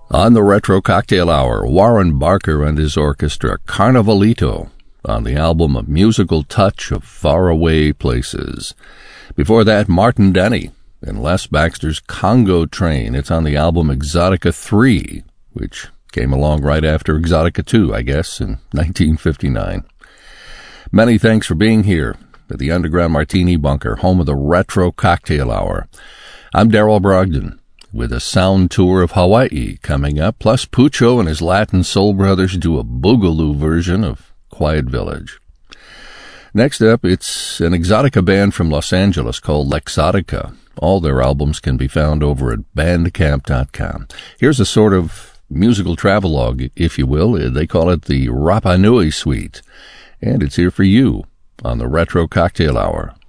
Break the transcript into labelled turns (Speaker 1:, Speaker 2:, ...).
Speaker 1: On the Retro Cocktail Hour, Warren Barker and his orchestra, Carnavalito, on the album A Musical Touch of Faraway Places. Before that, Martin Denny and Les Baxter's Congo Train. It's on the album Exotica 3, which came along right after Exotica 2, I guess, in 1959. Many thanks for being here at the Underground Martini Bunker, home of the Retro Cocktail Hour. I'm Daryl Brogdon, with a sound tour of Hawaii coming up, plus Pucho and his Latin Soul Brothers do a boogaloo version of Quiet Village. Next up, it's an Exotica band from Los Angeles called Lexotica. All their albums can be found over at bandcamp.com. Here's a sort of musical travelogue, if you will. They call it the Rapa Nui Suite, and it's here for you on the Retro Cocktail Hour.